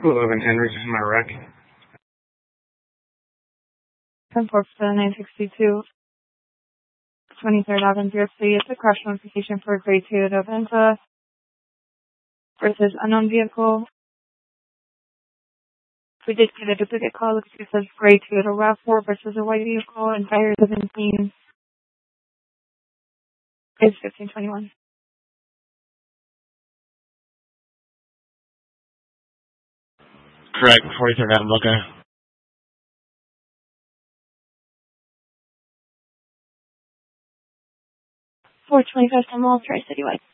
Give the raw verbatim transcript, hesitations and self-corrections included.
eleven Henry, this is my wreck. ten four nine sixty-two, twenty-third Avenue, New York City. It's a crash notification for grade two at Aventa versus unknown vehicle. We did get a duplicate call. Looks like it says grade two at a RAV four versus a white vehicle and tire seventeen. It's fifteen twenty-one. Correct, forty-third Avenue, okay. four twenty-five Mall, Tri-City West.